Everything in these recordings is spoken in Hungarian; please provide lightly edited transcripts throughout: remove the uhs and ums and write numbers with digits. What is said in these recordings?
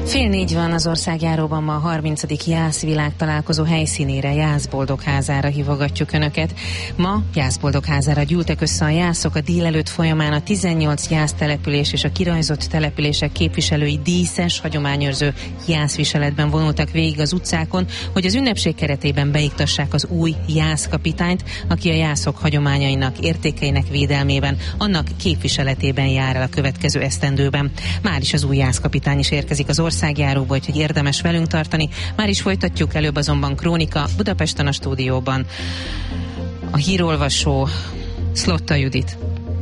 3:30 van az országjáróban, ma a 30. Jász világtalálkozó helyszínére, Jász-Boldogházára hívogatjuk Önöket. Ma Jász-Boldogházára gyűltek össze a jászok. A délelőtt folyamán a 18 jász település és a kirajzott települések képviselői díszes, hagyományőrző jászviseletben vonultak végig az utcákon, hogy az ünnepség keretében beiktassák az új jászkapitányt, aki a jászok hagyományainak, értékeinek védelmében, annak képviseletében jár el a következő esztendőben. Már is az új jászkapitány is érkezik az országjáróba, úgyhogy érdemes velünk tartani. Már is folytatjuk, előbb azonban krónika Budapesten a stúdióban. A hírolvasó Szlotta Judit.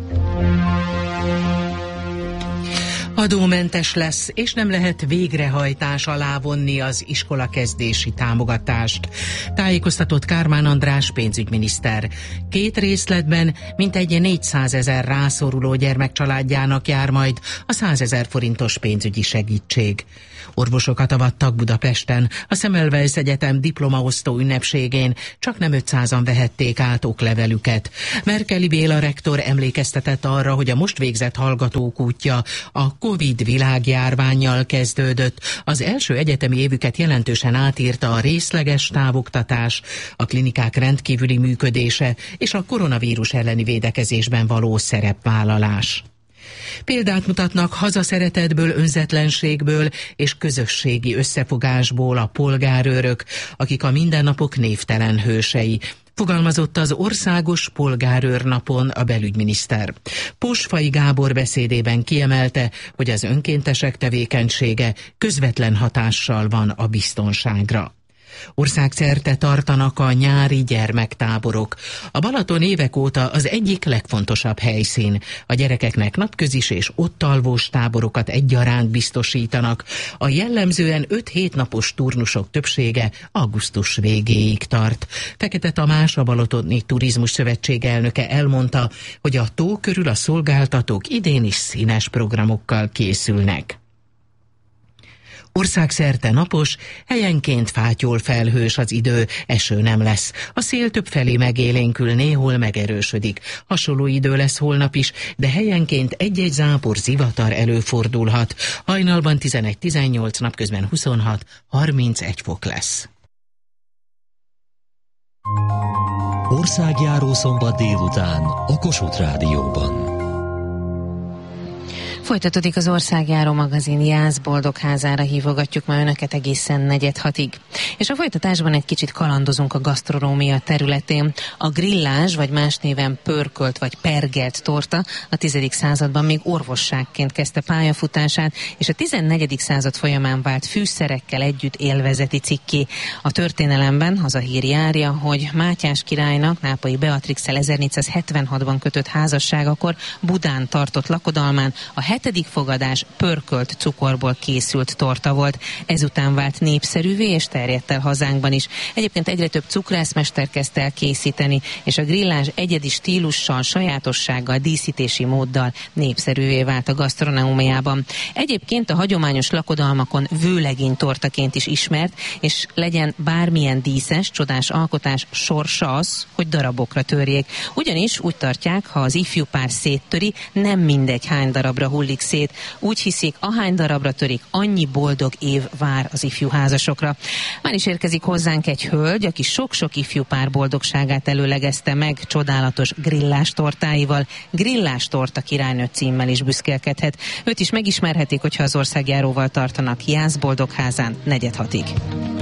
Adómentes lesz, és nem lehet végrehajtás alá vonni az iskolakezdési támogatást, tájékoztatott Kármán András pénzügyminiszter. 2 részletben mintegy 400 000 rászoruló gyermek családjának jár majd a 100 000 forintos pénzügyi segítség. Orvosokat avattak Budapesten, a Semmelweis Egyetem diplomaosztó ünnepségén, csak nem 500-an vehették át oklevelüket. Merkeli Béla rektor emlékeztetett arra, hogy a most végzett hallgatók útja a Covid világjárvánnyal kezdődött. Az első egyetemi évüket jelentősen átírta a részleges távoktatás, a klinikák rendkívüli működése és a koronavírus elleni védekezésben való szerepvállalás. Példát mutatnak hazaszeretetből, önzetlenségből és közösségi összefogásból a polgárőrök, akik a mindennapok névtelen hősei, fogalmazott az Országos Polgárőrnapon a belügyminiszter. Posfai Gábor beszédében kiemelte, hogy az önkéntesek tevékenysége közvetlen hatással van a biztonságra. Országszerte tartanak a nyári gyermektáborok. A Balaton évek óta az egyik legfontosabb helyszín. A gyerekeknek napközis és ott alvós táborokat egyaránt biztosítanak. A jellemzően 5-7 napos turnusok többsége augusztus végéig tart. Fekete Tamás, a Balatoni Turizmus Szövetség elnöke elmondta, hogy a tó körül a szolgáltatók idén is színes programokkal készülnek. Országszerte napos, helyenként fátyol felhős az idő, eső nem lesz. A szél többfelé megélénkül, néhol megerősödik. Hasonló idő lesz holnap is, de helyenként egy-egy zápor, zivatar előfordulhat. Hajnalban 11-18, napközben 26-31 fok lesz. Országjáró szombat délután a Kossuth Rádióban. Folytatódik az Országjáró magazin, Jász-Boldogházára hívogatjuk ma Önöket egészen 4:06-ig. És a folytatásban egy kicsit kalandozunk a gasztronómia területén. A grillázs, vagy más néven pörkölt vagy pergelt torta a 10. században még orvosságként kezdte pályafutását, és a 14. század folyamán vált fűszerekkel együtt élvezeti cikké. A történelemben az a hír járja, hogy Mátyás királynak Nápolyi Beatrixszel 1476-ban kötött házasságakor Budán tartott lakodalmán a 7. fogadás pörkölt cukorból készült torta volt. Ezután vált népszerűvé és terjedt el hazánkban is. Egyébként egyre több cukrászmester kezdte el készíteni, és a grillázs egyedi stílussal, sajátossággal, díszítési móddal népszerűvé vált a gasztronómiában. Egyébként a hagyományos lakodalmakon vőlegény tortaként is ismert, és legyen bármilyen díszes, csodás alkotás, sorsa az, hogy darabokra törjék. Ugyanis úgy tartják, ha az ifjú pár széttöri, nem mindegy hány darabra hullik szét. Úgy hiszik, ahány darabra törik, annyi boldog év vár az ifjú házasokra. Már is érkezik hozzánk egy hölgy, aki sok-sok ifjú pár boldogságát előlegezte meg csodálatos grillás tortáival. Grillás torta királynő címmel is büszkélkedhet. Őt is megismerhetik, hogyha az Országjáróval tartanak Jász-Boldogházzán 4:06-ig.